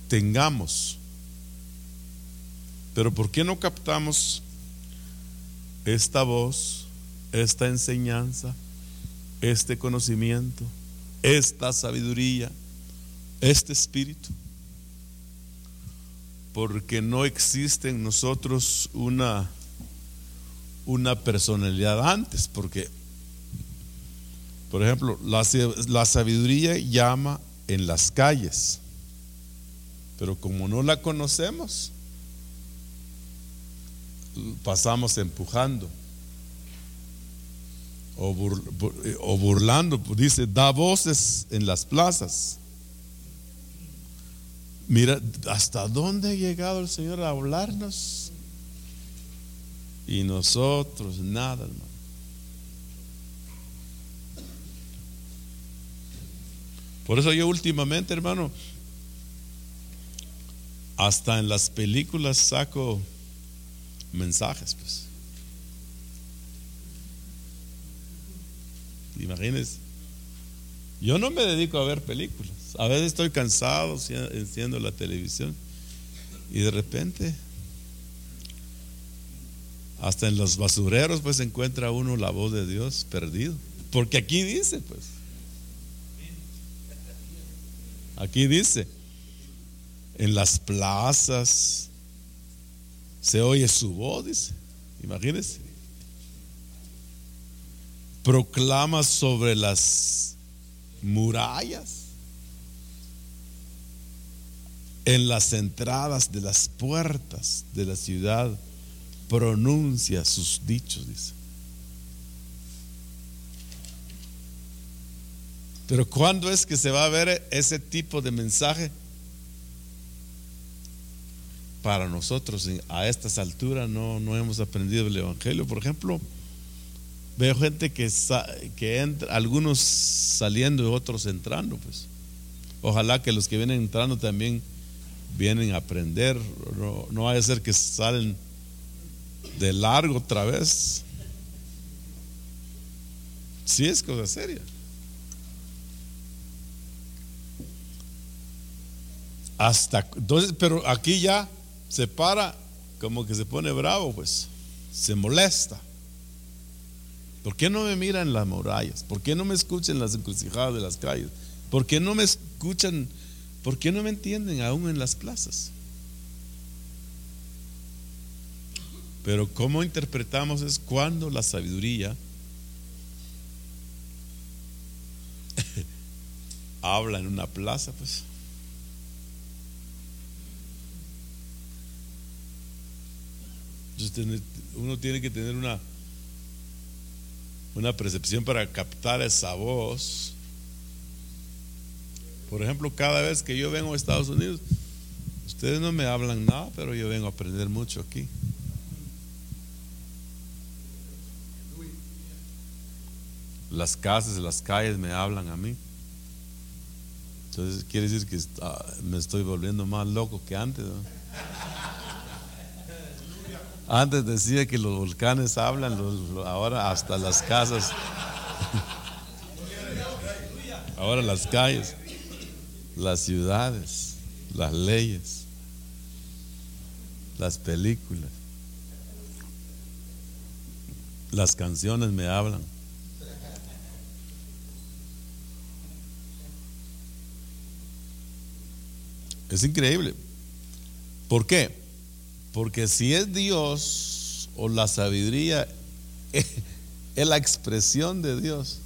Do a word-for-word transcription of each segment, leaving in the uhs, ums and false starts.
tengamos. Pero ¿por qué no captamos esta voz, esta enseñanza, este conocimiento, esta sabiduría, este espíritu? Porque no existe en nosotros una, una personalidad antes. Porque, por ejemplo, la, la sabiduría llama en las calles, pero como no la conocemos, pasamos empujando o, bur, o burlando. Dice, da voces en las plazas. Mira hasta dónde ha llegado el Señor a hablarnos, y nosotros nada, hermano. Por eso yo últimamente, hermano, hasta en las películas saco mensajes, pues. Imagínense, yo no me dedico a ver películas. A veces estoy cansado, enciendo la televisión y de repente hasta en los basureros pues encuentra uno la voz de Dios perdido. Porque aquí dice, pues, aquí dice, en las plazas se oye su voz, dice. Imagínense. Proclama sobre las murallas, en las entradas de las puertas de la ciudad, pronuncia sus dichos, dice. Pero ¿cuándo es que se va a ver ese tipo de mensaje? Para nosotros a estas alturas no, no hemos aprendido el evangelio. Por ejemplo, veo gente que, que entra, algunos saliendo y otros entrando, pues. Ojalá que los que vienen entrando también vienen a aprender. No, no vaya a ser que salen de largo otra vez. Sí, es cosa seria. Hasta entonces, pero aquí ya se para, como que se pone bravo, pues se molesta. ¿Por qué no me miran las murallas? ¿Por qué no me escuchan las encrucijadas de las calles? ¿Por qué no me escuchan? ¿Por qué no me entienden aún en las plazas? Pero ¿cómo interpretamos es cuando la sabiduría habla en una plaza, pues? Uno tiene que tener una una percepción para captar esa voz. Por ejemplo, cada vez que yo vengo a Estados Unidos, ustedes no me hablan nada, pero yo vengo a aprender mucho aquí. Las casas, las calles me hablan a mí. Entonces quiere decir que ah, me estoy volviendo más loco que antes, ¿no? Antes decía que los volcanes hablan, los, ahora hasta las casas. Ahora las calles, las ciudades, las leyes, las películas, las canciones me hablan. Es increíble. ¿Por qué? Porque si es Dios o la sabiduría es, es la expresión de Dios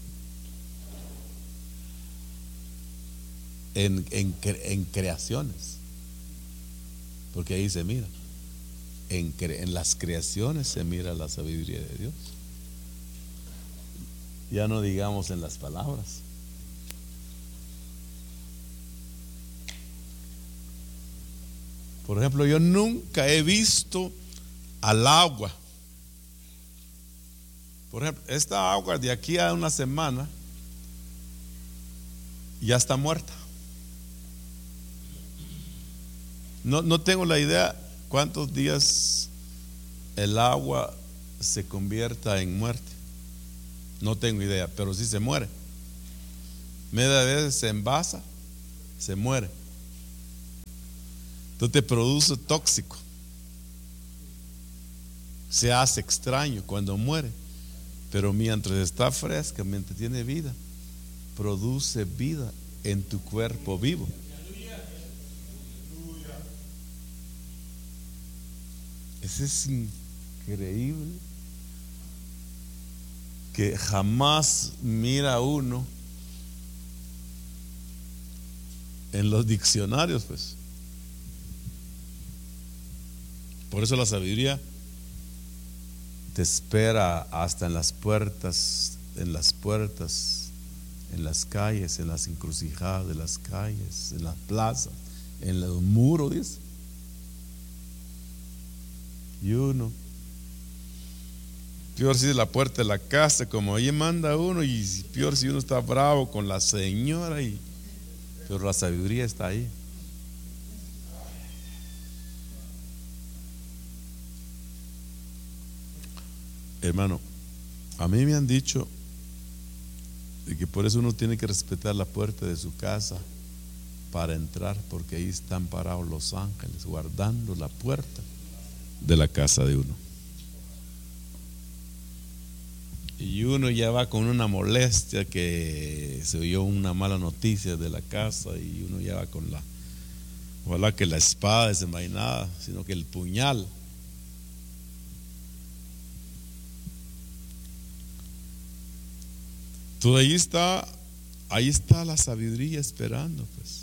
en, en, en creaciones, porque ahí se mira en, en las creaciones se mira la sabiduría de Dios, ya no digamos en las palabras. Por ejemplo, yo nunca he visto al agua. Por ejemplo, esta agua de aquí a una semana ya está muerta. No, no tengo la idea cuántos días el agua se convierta en muerte. No tengo idea, pero sí se muere. Media vez se envasa, se muere. Entonces te produce tóxico, se hace extraño cuando muere, pero mientras está fresca, mientras tiene vida, produce vida en tu cuerpo vivo. Eso es increíble, que jamás mira uno en los diccionarios, pues. Por eso la sabiduría te espera hasta en las puertas, en las puertas, en las calles, en las encrucijadas de las calles, en las plazas, en los muros, dice. Y uno, peor si es la puerta de la casa, como ahí manda uno, y peor si uno está bravo con la señora, y, pero la sabiduría está ahí. Hermano, a mí me han dicho de que por eso uno tiene que respetar la puerta de su casa para entrar, porque ahí están parados los ángeles guardando la puerta de la casa de uno. Y uno ya va con una molestia, que se oyó una mala noticia de la casa, y uno ya va con la, ojalá que la espada desenvainada, sino que el puñal. Todo ahí está, ahí está la sabiduría esperando, pues.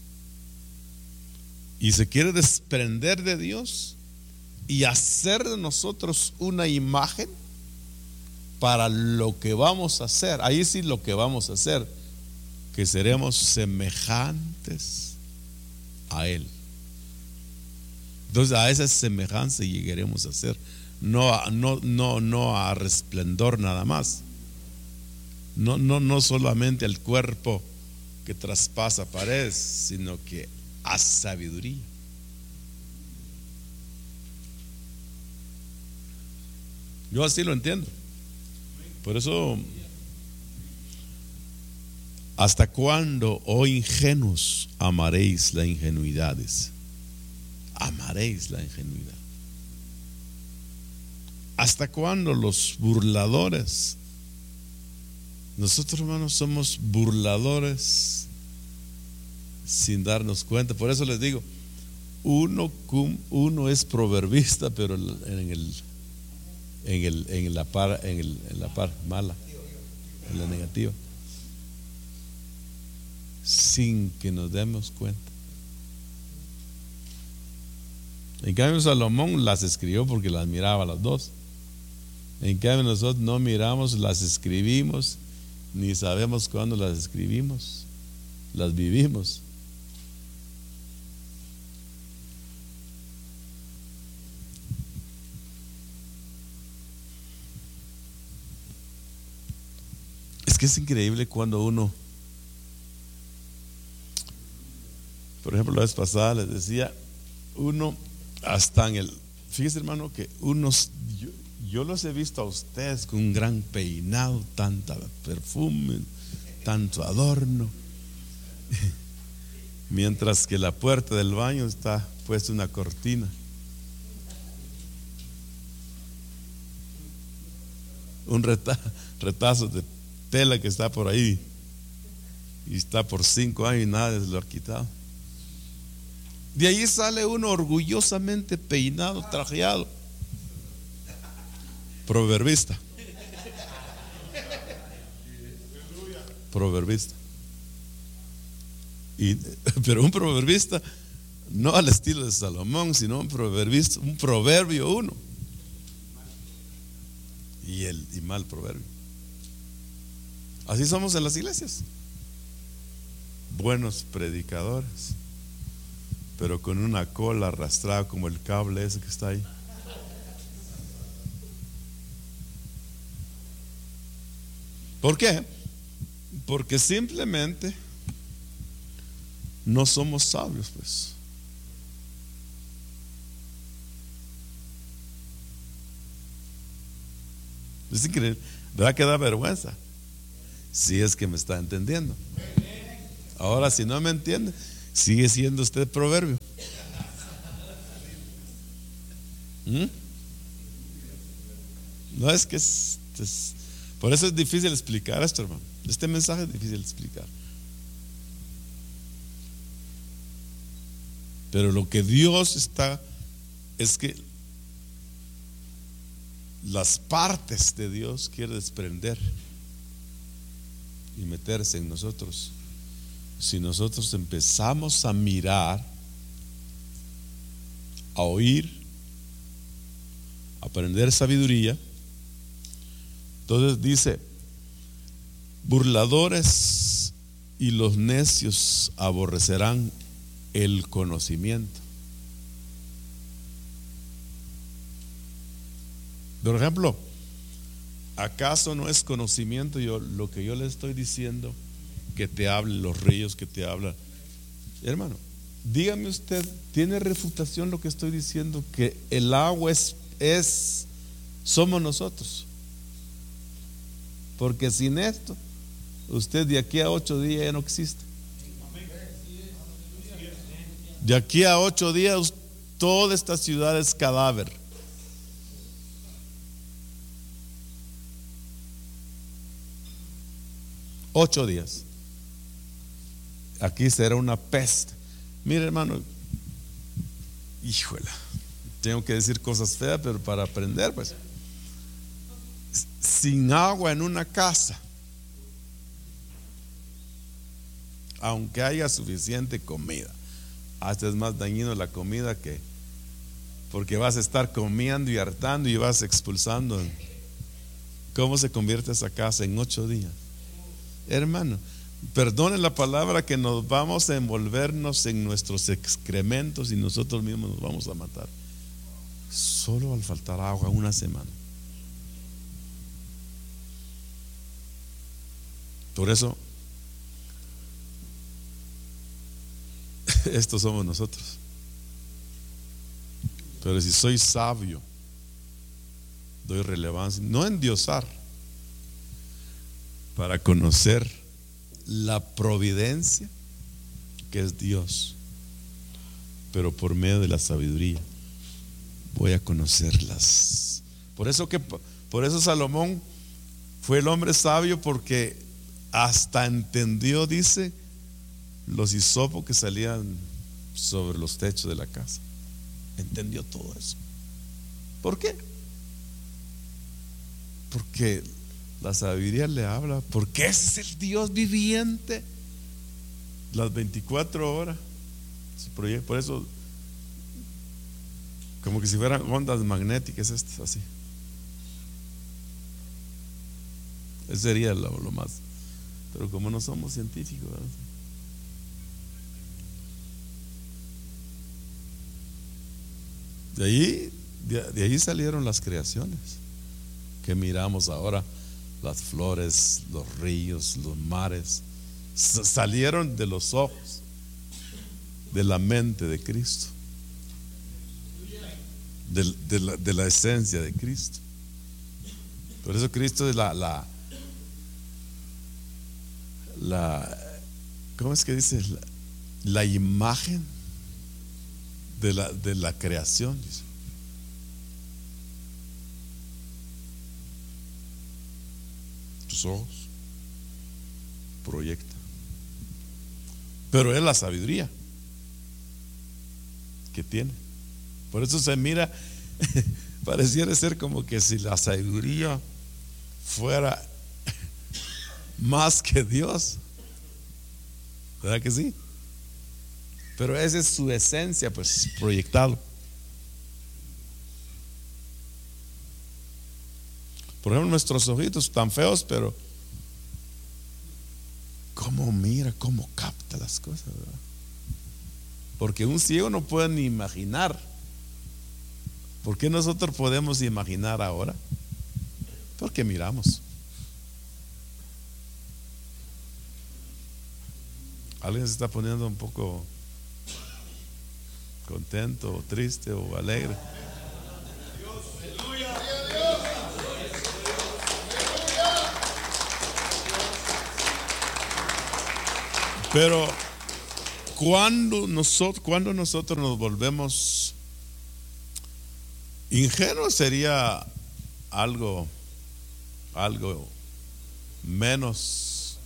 Y se quiere desprender de Dios y hacer de nosotros una imagen para lo que vamos a hacer. Ahí sí lo que vamos a hacer, que seremos semejantes a Él. Entonces a esa semejanza llegaremos a ser, no a, no, no, no a resplendor nada más, no, no, no solamente al cuerpo que traspasa paredes, sino que a sabiduría. Yo así lo entiendo. Por eso, ¿hasta cuándo, oh ingenuos, amaréis la ingenuidad? Amaréis la ingenuidad. ¿Hasta cuándo los burladores? Nosotros, hermanos, somos burladores sin darnos cuenta. Por eso les digo, uno, uno es proverbista, pero en el En, el, en, la par, en, el, en la par mala, en la negativa, sin que nos demos cuenta. En cambio, Salomón las escribió porque las miraba las dos. En cambio, nosotros no miramos, las escribimos, ni sabemos cuándo las escribimos, las vivimos. Que es increíble cuando uno, por ejemplo, la vez pasada les decía, uno hasta en el, fíjese, hermano, que unos, yo, yo los he visto a ustedes con un gran peinado, tanta perfume, tanto adorno, mientras que la puerta del baño está puesta una cortina. Un reta, retazo de tela que está por ahí y está por cinco años y nadie se lo ha quitado. De ahí sale uno orgullosamente peinado, trajeado, proverbista, proverbista. Y, pero un proverbista no al estilo de Salomón, sino un proverbista, un proverbio uno, y el y mal proverbio. Así somos en las iglesias, buenos predicadores, pero con una cola arrastrada como el cable ese que está ahí. ¿Por qué? Porque simplemente no somos sabios, pues. Es increíble, ¿verdad que da vergüenza? Si es que me está entendiendo. Ahora, si no me entiende, sigue siendo usted proverbio. ¿Mm? No es que es, es- por eso es difícil explicar esto, hermano. Este mensaje es difícil de explicar. Pero lo que Dios está es que las partes de Dios quiere desprender y meterse en nosotros. Si nosotros empezamos a mirar, a oír, a aprender sabiduría, entonces dice: burladores y los necios aborrecerán el conocimiento. Por ejemplo, ¿acaso no es conocimiento yo lo que yo le estoy diciendo? Que te hablen los ríos, que te hablan. Hermano, dígame usted, ¿tiene refutación lo que estoy diciendo? Que el agua es, es somos nosotros. Porque sin esto, usted de aquí a ocho días ya no existe. De aquí a ocho días, toda esta ciudad es cadáver. Ocho días. Aquí será una peste. Mire, hermano, híjole, tengo que decir cosas feas, pero para aprender, pues, sin agua en una casa, aunque haya suficiente comida, hasta es más dañino la comida, que porque vas a estar comiendo y hartando y vas expulsando. ¿Cómo se convierte esa casa en ocho días? Hermano, perdone la palabra, que nos vamos a envolvernos en nuestros excrementos y nosotros mismos nos vamos a matar. Solo al faltar agua una semana. Por eso, estos somos nosotros. Pero si soy sabio, doy relevancia, no endiosar, para conocer la providencia que es Dios, pero por medio de la sabiduría voy a conocerlas. Por eso que por eso Salomón fue el hombre sabio, porque hasta entendió, dice, los hisopos que salían sobre los techos de la casa. Entendió todo eso. ¿Por qué? Porque la sabiduría le habla, porque ese es el Dios viviente las veinticuatro horas. Por eso, como que si fueran ondas magnéticas estas, así. Ese sería lo, lo más. Pero como no somos científicos, ¿verdad? De ahí, de, de ahí salieron las creaciones que miramos ahora. Las flores, los ríos, los mares, salieron de los ojos, de la mente de Cristo, de, de, la, de la esencia de Cristo. Por eso Cristo es la, la, la ¿cómo es que dice? La, la imagen de la, de la creación, dice. Tus ojos proyecta, pero es la sabiduría que tiene. Por eso se mira, pareciera ser como que si la sabiduría fuera más que Dios, ¿verdad que sí? Pero esa es su esencia, pues, proyectado. Por ejemplo, nuestros ojitos tan feos, pero cómo mira, cómo capta las cosas, ¿verdad? Porque un ciego no puede ni imaginar. ¿Por qué nosotros podemos imaginar ahora? Porque miramos. Alguien se está poniendo un poco contento o triste o alegre. Pero cuando nosotros, cuando nosotros nos volvemos Ingenuo sería algo, algo menos,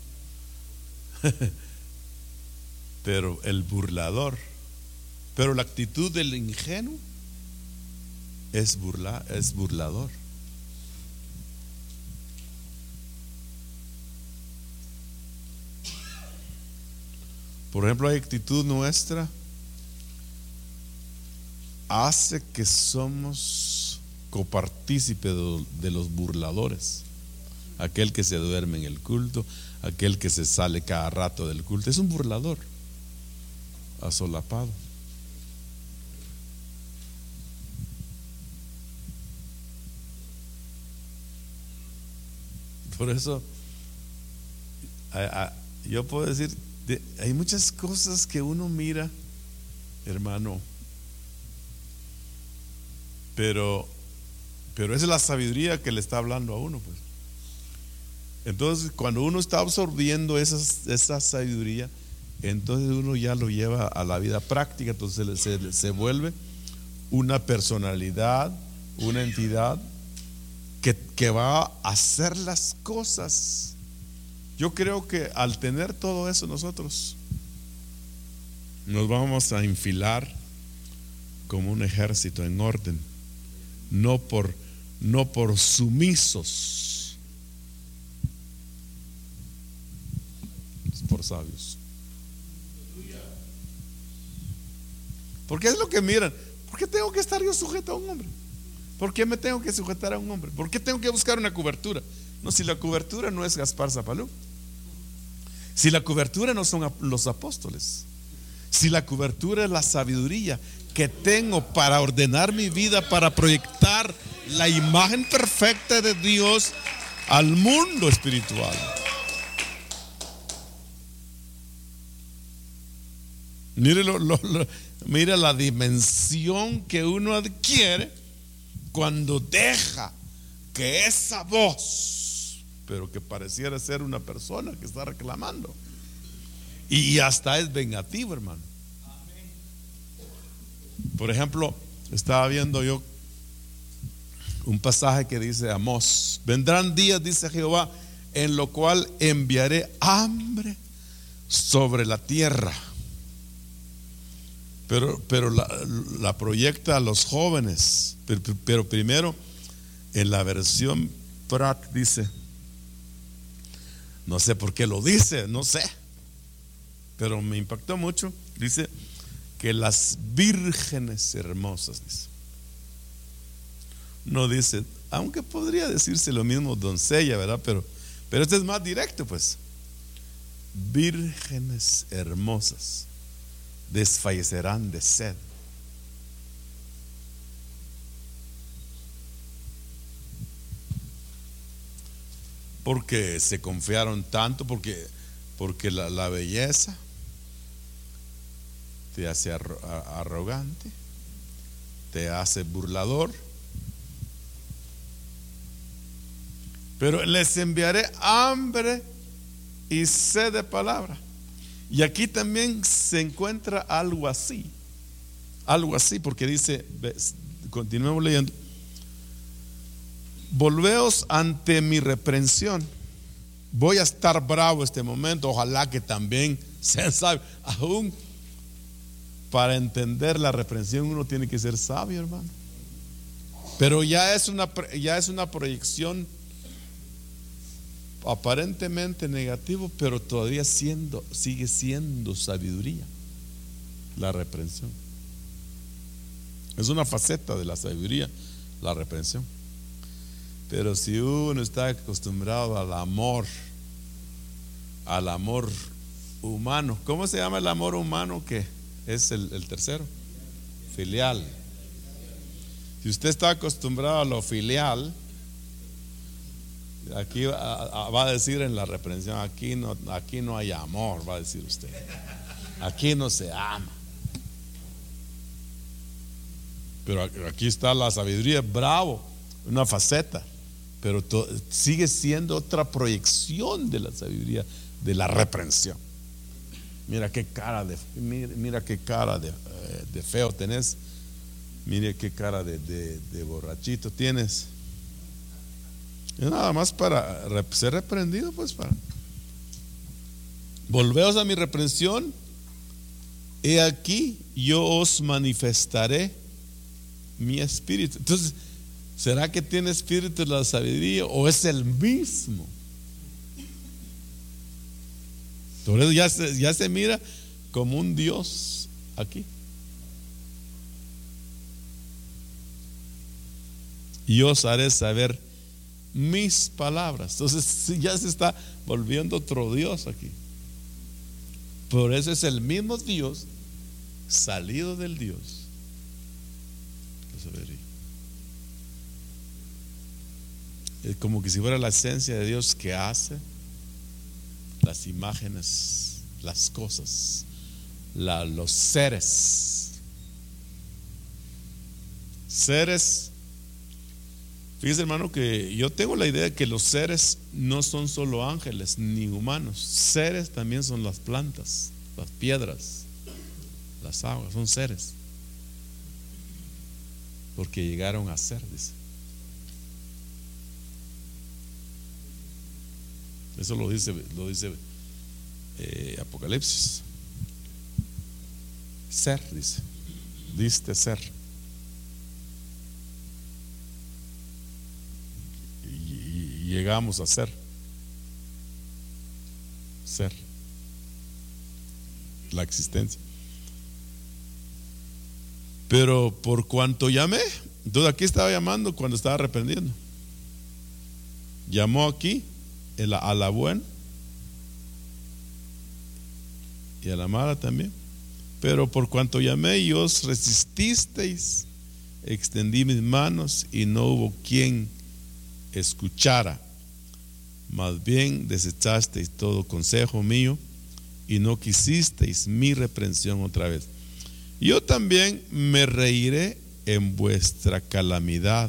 pero el burlador, pero la actitud del ingenuo es burla, es burlador. Por ejemplo, la actitud nuestra hace que somos copartícipes de, de los burladores. Aquel que se duerme en el culto, aquel que se sale cada rato del culto, es un burlador asolapado. Por eso a, a, yo puedo decir, de, hay muchas cosas que uno mira, hermano, pero pero esa es la sabiduría que le está hablando a uno, pues. Entonces, cuando uno está absorbiendo esas, esa sabiduría, entonces uno ya lo lleva a la vida práctica. Entonces se, se vuelve una personalidad, una entidad que, que va a hacer las cosas. Yo creo que al tener todo eso, nosotros nos vamos a enfilar como un ejército en orden, no por, no por sumisos, por sabios. Porque es lo que miran. ¿Por qué tengo que estar yo sujeto a un hombre? ¿Por qué me tengo que sujetar a un hombre? ¿Por qué tengo que buscar una cobertura? No, si la cobertura no es Gaspar Zapalú, si la cobertura no son los apóstoles, si la cobertura es la sabiduría que tengo para ordenar mi vida, para proyectar la imagen perfecta de Dios al mundo espiritual. Mire, lo, lo, lo, mire la dimensión que uno adquiere cuando deja que esa voz, pero que pareciera ser una persona que está reclamando, y hasta es vengativo, hermano. Por ejemplo, estaba viendo yo un pasaje que dice Amós: vendrán días, dice Jehová, en lo cual enviaré hambre sobre la tierra. Pero, pero la, la proyecta a los jóvenes. Pero, pero primero, en la versión Prat dice, no sé por qué lo dice, no sé, pero me impactó mucho. Dice que las vírgenes hermosas, dice. No dice, aunque podría decirse lo mismo doncella, ¿verdad? Pero, pero este es más directo, pues. Vírgenes hermosas desfallecerán de sed. Porque se confiaron tanto, porque, porque la, la belleza te hace arrogante, te hace burlador. Pero les enviaré hambre y sed de palabra. Y aquí también se encuentra algo así, algo así, porque dice, continuemos leyendo: volveos ante mi reprensión. Voy a estar bravo este momento, ojalá que también sean sabios. Aún para entender la reprensión uno tiene que ser sabio, hermano. Pero ya es una, ya es una proyección aparentemente negativo, pero todavía siendo, sigue siendo sabiduría la reprensión. Es una faceta de la sabiduría, la reprensión. Pero si uno está acostumbrado al amor, al amor humano, ¿cómo se llama el amor humano que es el, el tercero? Filial. Si usted está acostumbrado a lo filial, aquí va a decir en la reprensión, aquí no, aquí no hay amor, va a decir usted. Aquí no se ama. Pero aquí está la sabiduría, bravo, una faceta, pero to, sigue siendo otra proyección de la sabiduría, de la reprensión. Mira qué cara de, mira, mira qué cara de, de feo tenés. Mire qué cara de, de, de borrachito tienes. Es nada más para ser reprendido, pues para. Volveos a mi reprensión. He aquí, yo os manifestaré mi espíritu. Entonces, ¿será que tiene espíritu de la sabiduría o es el mismo? Por eso ya se, ya se mira como un Dios aquí. Y os haré saber mis palabras. Entonces ya se está volviendo otro Dios aquí. Por eso es el mismo Dios salido del Dios. Es como que si fuera la esencia de Dios que hace las imágenes, las cosas, la, los seres. Seres. Fíjese, hermano, que yo tengo la idea de que los seres no son solo ángeles ni humanos. Seres también son las plantas, las piedras, las aguas, son seres. Porque llegaron a ser, dice. Eso lo dice, lo dice eh, Apocalipsis. Ser, dice. Diste ser. Y, y llegamos a ser. Ser. La existencia. Pero por cuanto llamé, entonces aquí estaba llamando cuando estaba arrepentiendo. Llamó aquí a la buena y a la mala también. Pero por cuanto llamé y os resististeis, extendí mis manos y no hubo quien escuchara. Más bien desechasteis todo consejo mío y no quisisteis mi reprensión otra vez. Yo también me reiré en vuestra calamidad.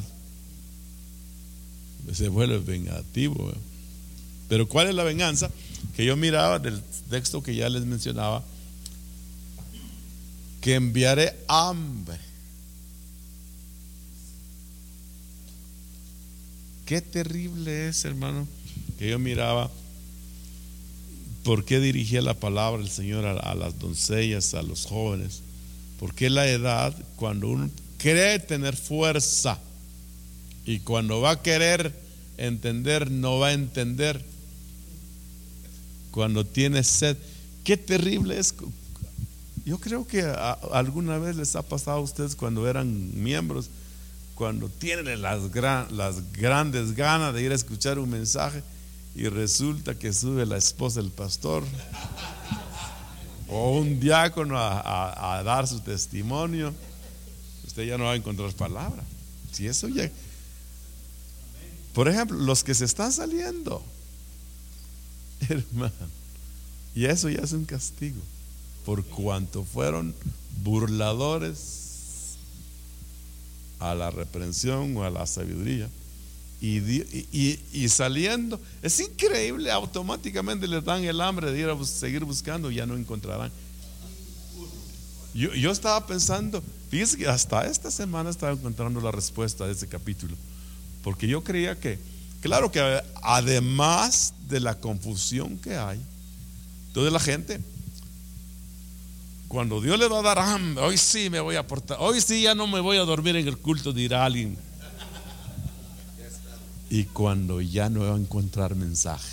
Se vuelve vengativo, ¿eh? Pero ¿cuál es la venganza? Que yo miraba del texto que ya les mencionaba, que enviaré hambre. Qué terrible es, hermano, que yo miraba por qué dirigía la palabra del Señor a, a las doncellas, a los jóvenes. Porque la edad, cuando uno cree tener fuerza y cuando va a querer entender, no va a entender. Cuando tiene sed, qué terrible es. Yo creo que a, alguna vez les ha pasado a ustedes cuando eran miembros, cuando tienen las, gran, las grandes ganas de ir a escuchar un mensaje y resulta que sube la esposa del pastor o un diácono a, a, a dar su testimonio. Usted ya no va a encontrar palabra. Si eso ya, por ejemplo, los que se están saliendo, hermano, y eso ya es un castigo, por cuanto fueron burladores a la reprensión o a la sabiduría. Y, y, y saliendo, es increíble, automáticamente les dan el hambre de ir a bus- seguir buscando, ya no encontrarán. Yo, yo estaba pensando, fíjense que hasta esta semana estaba encontrando la respuesta de ese capítulo, porque yo creía que, claro que además de la confusión que hay, entonces la gente, cuando Dios le va a dar hambre, hoy sí me voy a portar, hoy sí ya no me voy a dormir en el culto, dirá alguien. Y cuando ya no va a encontrar mensaje.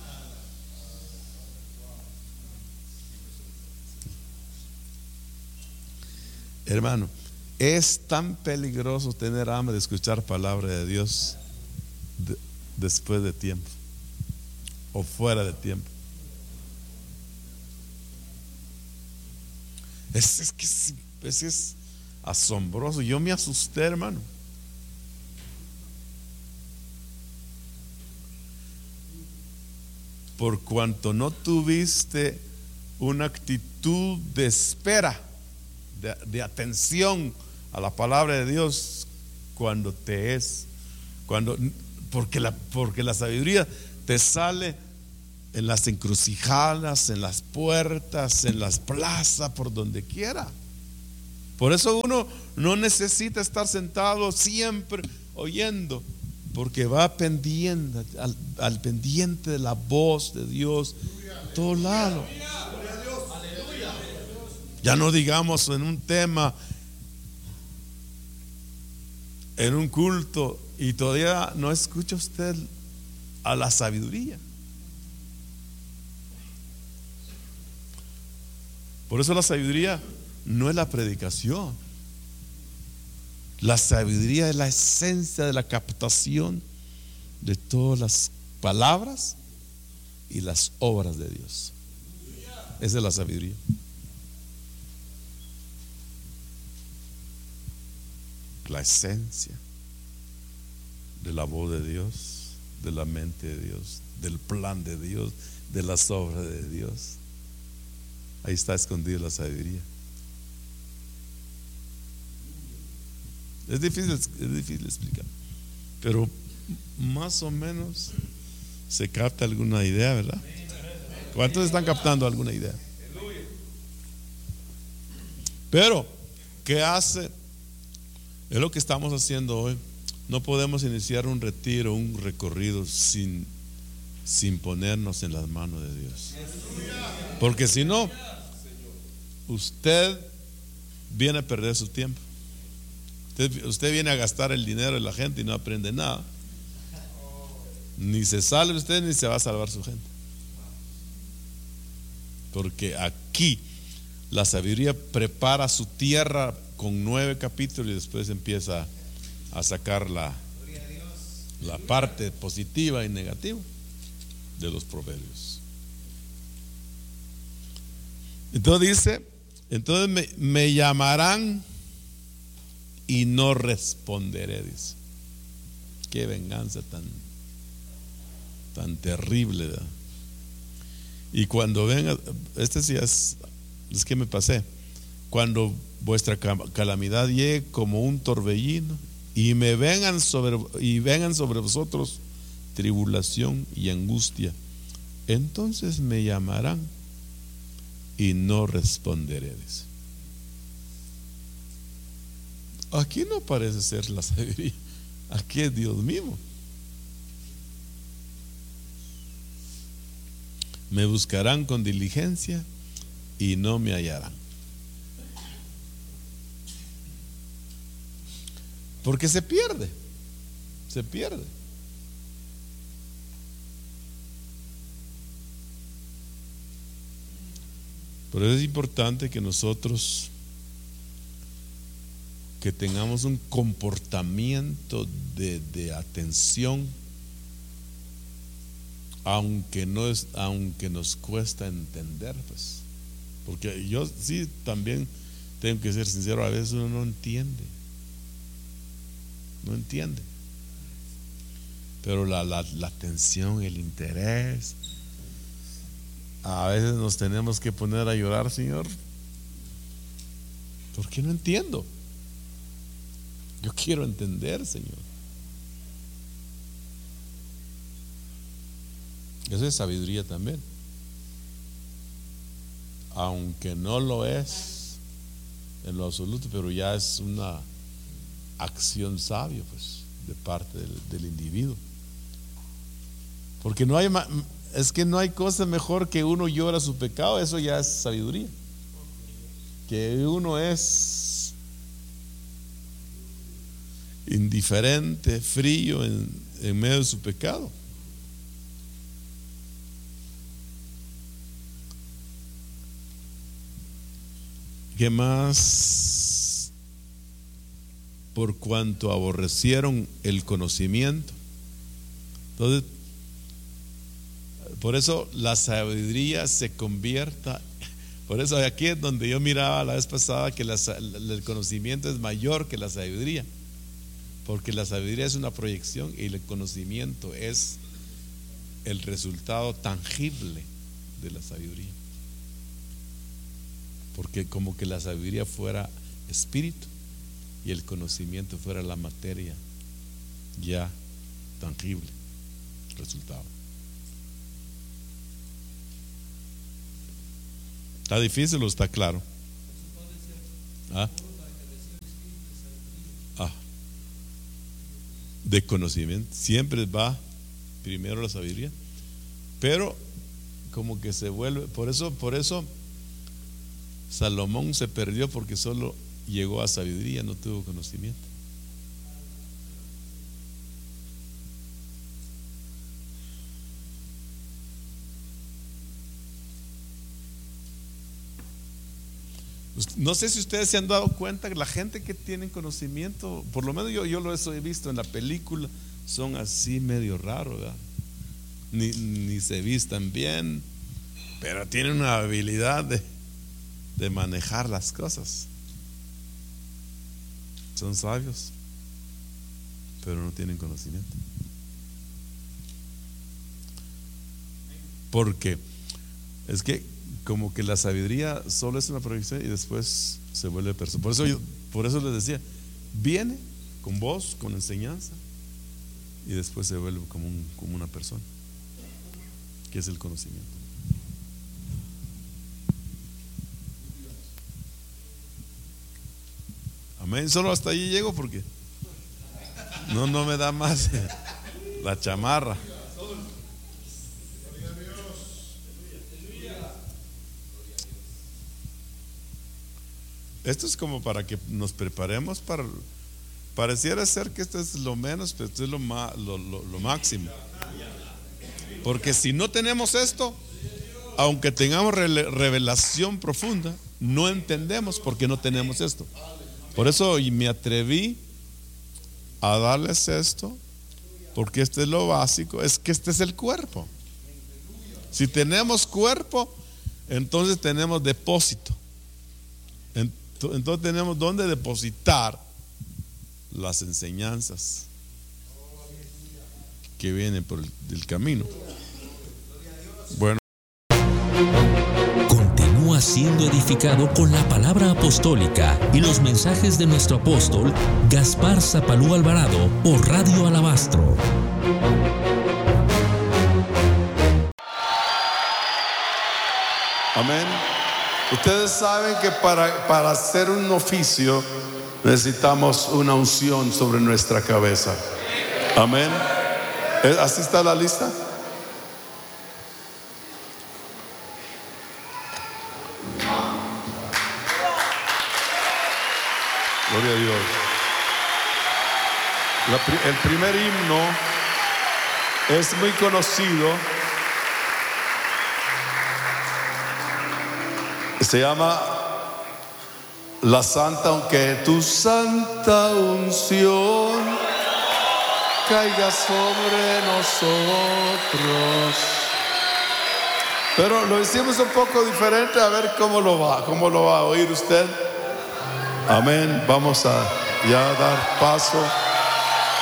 Hermano, es tan peligroso tener hambre de escuchar palabra de Dios de, después de tiempo o fuera de tiempo. Es, es que es, es, es asombroso. Yo me asusté, hermano. Por cuanto no tuviste una actitud de espera, de, de atención a la palabra de Dios cuando te es, cuando, porque la, porque la sabiduría te sale en las encrucijadas, en las puertas, en las plazas, por donde quiera. Por eso uno no necesita estar sentado siempre oyendo, porque va pendiente al, al pendiente de la voz de Dios a todos lados. Ya no digamos en un tema, en un culto, y todavía no escucha usted a la sabiduría. Por eso la sabiduría no es la predicación. La sabiduría es la esencia de la captación de todas las palabras y las obras de Dios. Esa es la sabiduría. La esencia de la voz de Dios, de la mente de Dios, del plan de Dios, de las obras de Dios. Ahí está escondida la sabiduría. Es difícil, es difícil explicar, pero más o menos se capta alguna idea, ¿verdad? ¿Cuántos están captando alguna idea? Pero, ¿qué hace? Es lo que estamos haciendo hoy. No podemos iniciar un retiro, un recorrido sin, sin ponernos en las manos de Dios. Porque si no, usted viene a perder su tiempo. Usted, usted viene a gastar el dinero de la gente y no aprende nada. Ni se salve usted ni se va a salvar su gente. Porque aquí la sabiduría prepara su tierra con nueve capítulos y después empieza a sacar la, la parte positiva y negativa de los proverbios. Entonces dice, entonces me, me llamarán y no responderé, dice. Qué venganza tan, tan terrible, ¿verdad? Y cuando venga, este sí es, es que me pasé, cuando vuestra calamidad llegue como un torbellino y me vengan sobre y vengan sobre vosotros tribulación y angustia, entonces me llamarán y no responderé, dice. Aquí no parece ser la sabiduría, aquí es Dios mismo. Me buscarán con diligencia y no me hallarán. Porque se pierde, se pierde. Por eso es importante que nosotros que tengamos un comportamiento de, de atención, aunque no es, aunque nos cuesta entender, pues, porque yo sí también tengo que ser sincero, a veces uno no entiende, no entiende, pero la, la, la atención, el interés, a veces nos tenemos que poner a llorar, Señor, porque no entiendo. Yo quiero entender, Señor. Eso es sabiduría también, aunque no lo es en lo absoluto, pero ya es una acción sabia, pues, de parte del, del individuo. Porque no hay, es que no hay cosa mejor que uno llora su pecado. Eso ya es sabiduría. Que uno es indiferente, frío en, en medio de su pecado. ¿Qué más? Por cuanto aborrecieron el conocimiento. Entonces, por eso la sabiduría se convierta. Por eso aquí es donde yo miraba la vez pasada que la, el conocimiento es mayor que la sabiduría. Porque la sabiduría es una proyección y el conocimiento es el resultado tangible de la sabiduría. Porque como que la sabiduría fuera espíritu y el conocimiento fuera la materia ya tangible, resultado. ¿Está difícil o está claro? ¿Ah? de conocimiento. Siempre va primero la sabiduría, pero como que se vuelve, por eso, por eso Salomón se perdió, porque solo llegó a sabiduría, no tuvo conocimiento. No sé si ustedes se han dado cuenta que la gente que tiene conocimiento, por lo menos yo, yo lo he visto en la película, son así medio raros, ¿verdad? Ni, ni se vistan bien, pero tienen una habilidad de, de manejar las cosas. Son sabios, pero no tienen conocimiento. Porque es que como que la sabiduría solo es una proyección y después se vuelve persona. Por eso yo, por eso les decía, viene con voz, con enseñanza, y después se vuelve como, un, como una persona, que es el conocimiento. Amén. Solo hasta allí llego porque no, no me da más la chamarra. Esto es como para que nos preparemos para, pareciera ser que esto es lo menos, pero esto es lo, ma, lo, lo, lo máximo. Porque si no tenemos esto, aunque tengamos revelación profunda, no entendemos porque no tenemos esto. Por eso me atreví a darles esto, porque este es lo básico, es que este es el cuerpo. Si tenemos cuerpo, entonces tenemos depósito. Entonces tenemos donde depositar las enseñanzas que vienen por el, el camino. Bueno. Continúa siendo edificado con la palabra apostólica y los mensajes de nuestro apóstol Gaspar Zapalú Alvarado por Radio Alabastro. Amén. Ustedes saben que para, para hacer un oficio necesitamos una unción sobre nuestra cabeza. Amén. ¿Así está la lista? Gloria a Dios. La, el primer himno es muy conocido. Se llama La Santa, aunque tu santa unción caiga sobre nosotros. Pero lo hicimos un poco diferente, a ver cómo lo va, cómo lo va a oír usted. Amén. Vamos a ya dar paso